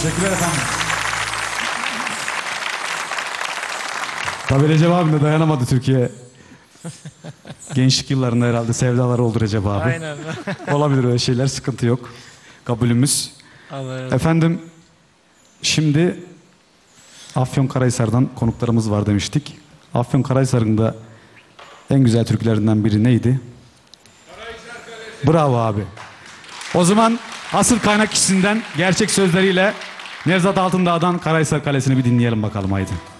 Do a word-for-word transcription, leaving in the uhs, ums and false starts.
Teşekkürler efendim. Tabii Recep abim de dayanamadı Türkiye. Gençlik yıllarında herhalde sevdaları oldu Recep abi. Aynen. Olabilir öyle şeyler, sıkıntı yok. Kabulümüz. Allah Efendim, şimdi Afyonkarahisar'dan konuklarımız var demiştik. Afyonkarahisar'ın da en güzel türkülerinden biri neydi? Bravo abi. O zaman asıl kaynak kişisinden gerçek sözleriyle Nevzat Altındağ'dan Karahisar Kalesi'ni bir dinleyelim bakalım haydi.